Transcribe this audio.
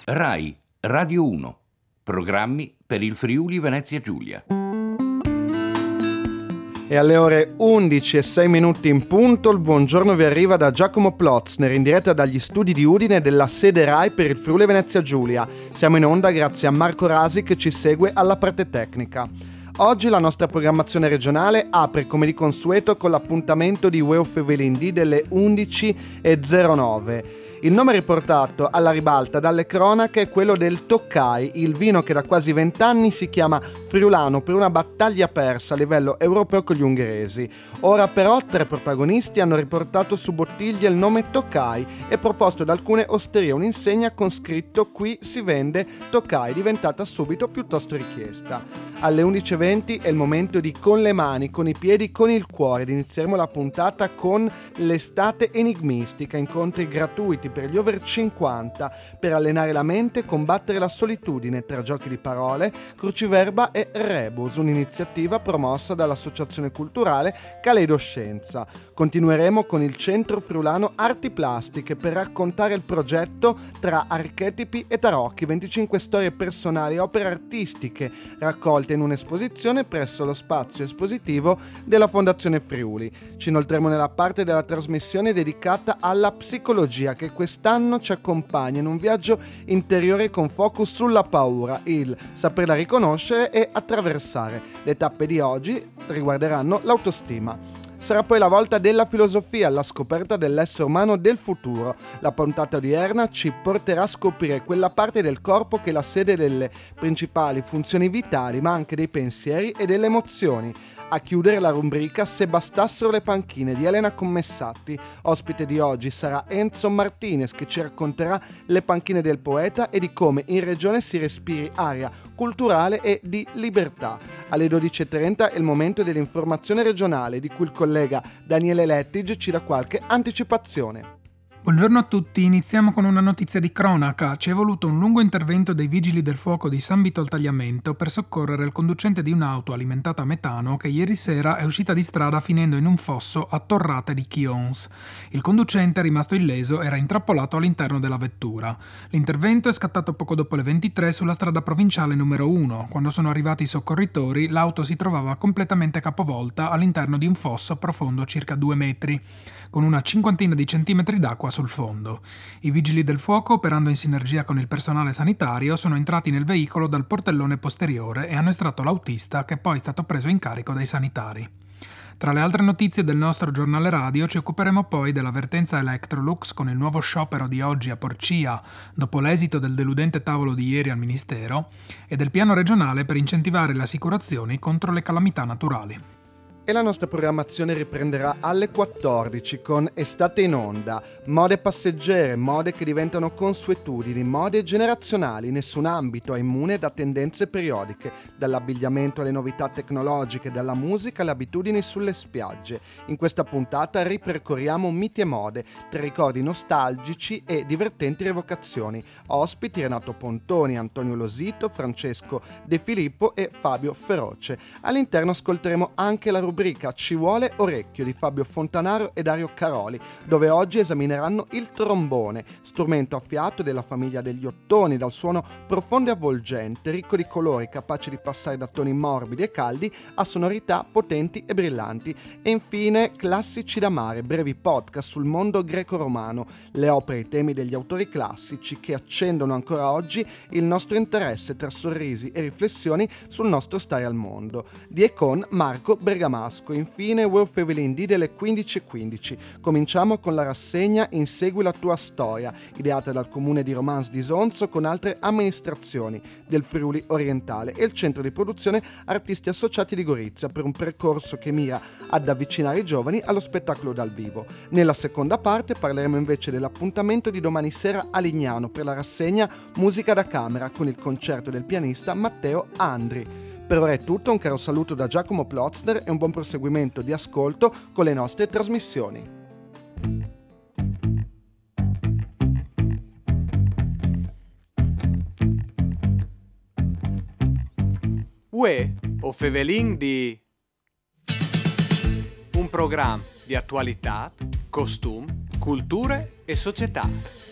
Rai Radio 1. Programmi per il Friuli Venezia Giulia. E alle ore 11:06 in punto il buongiorno vi arriva da Giacomo Plotzner in diretta dagli studi di Udine della sede Rai per il Friuli Venezia Giulia. Siamo in onda grazie a Marco Rasi che ci segue alla parte tecnica. Oggi la nostra programmazione regionale apre come di consueto con l'appuntamento di Ueo Fevelindì delle 11:09. Il nome riportato alla ribalta dalle cronache è quello del Tokai, il vino che da quasi 20 anni si chiama friulano per una battaglia persa a livello europeo con gli ungheresi. Ora però 3 protagonisti hanno riportato su bottiglie il nome Tokai e proposto ad alcune osterie un'insegna con scritto "Qui si vende Tokai", diventata subito piuttosto richiesta. Alle 11:20 è il momento di Con le mani, con i piedi, con il cuore ed inizieremo la puntata con l'estate enigmistica, incontri gratuiti per gli over 50 per allenare la mente e combattere la solitudine tra giochi di parole, cruciverba e rebus, un'iniziativa promossa dall'associazione culturale Caleidoscienza. Continueremo con il Centro Friulano Arti Plastiche per raccontare il progetto Tra archetipi e tarocchi, 25 storie personali e opere artistiche raccolte in un'esposizione presso lo spazio espositivo della Fondazione Friuli. Ci inoltremo nella parte della trasmissione dedicata alla psicologia che quest'anno ci accompagna in un viaggio interiore con focus sulla paura, il saperla riconoscere e attraversare. Le tappe di oggi riguarderanno l'autostima. Sarà poi la volta della filosofia, alla scoperta dell'essere umano del futuro. La puntata odierna ci porterà a scoprire quella parte del corpo che è la sede delle principali funzioni vitali, ma anche dei pensieri e delle emozioni. A chiudere la rubrica Se bastassero le panchine di Elena Commessatti. Ospite di oggi sarà Enzo Martinez che ci racconterà le panchine del poeta e di come in regione si respiri aria culturale e di libertà. Alle 12:30 è il momento dell'informazione regionale di cui il collega Daniele Lettige ci dà qualche anticipazione. Buongiorno a tutti, iniziamo con una notizia di cronaca. Ci è voluto un lungo intervento dei vigili del fuoco di San Vito al Tagliamento per soccorrere il conducente di un'auto alimentata a metano che ieri sera è uscita di strada finendo in un fosso a Torrate di Chions. Il conducente, rimasto illeso, era intrappolato all'interno della vettura. L'intervento è scattato poco dopo le 23 sulla strada provinciale numero 1. Quando sono arrivati i soccorritori, l'auto si trovava completamente capovolta all'interno di un fosso profondo circa 2 metri, con una cinquantina di centimetri d'acqua sul fondo. I vigili del fuoco, operando in sinergia con il personale sanitario, sono entrati nel veicolo dal portellone posteriore e hanno estratto l'autista, che poi è stato preso in carico dai sanitari. Tra le altre notizie del nostro giornale radio ci occuperemo poi dell'avvertenza Electrolux con il nuovo sciopero di oggi a Porcia dopo l'esito del deludente tavolo di ieri al Ministero e del piano regionale per incentivare le assicurazioni contro le calamità naturali. E la nostra programmazione riprenderà alle 14 con Estate in Onda, mode passeggere, mode che diventano consuetudini, mode generazionali, nessun ambito è immune da tendenze periodiche, dall'abbigliamento alle novità tecnologiche, dalla musica alle abitudini sulle spiagge. In questa puntata ripercorriamo miti e mode, tra ricordi nostalgici e divertenti rievocazioni. Ospiti Renato Pontoni, Antonio Losito, Francesco De Filippo e Fabio Feroce. All'interno ascolteremo anche la rubrica Ci vuole orecchio di Fabio Fontanaro e Dario Caroli, dove oggi esamineranno il trombone, strumento a fiato della famiglia degli ottoni, dal suono profondo e avvolgente, ricco di colori, capace di passare da toni morbidi e caldi a sonorità potenti e brillanti. E infine classici da mare, brevi podcast sul mondo greco-romano, le opere e i temi degli autori classici che accendono ancora oggi il nostro interesse tra sorrisi e riflessioni sul nostro stare al mondo. Di e con Marco Bergamasco. Infine Ueo Fevelindì delle 15:15. Cominciamo con la rassegna Insegui la tua storia, ideata dal comune di Romans di Sonzo con altre amministrazioni del Friuli orientale e il centro di produzione Artisti Associati di Gorizia per un percorso che mira ad avvicinare i giovani allo spettacolo dal vivo. Nella seconda parte parleremo invece dell'appuntamento di domani sera a Lignano per la rassegna Musica da Camera con il concerto del pianista Matteo Andri. Per ora è tutto, un caro saluto da Giacomo Plotzner e un buon proseguimento di ascolto con le nostre trasmissioni. Uè, o Fevelin di un programma di attualità, costum, culture e società.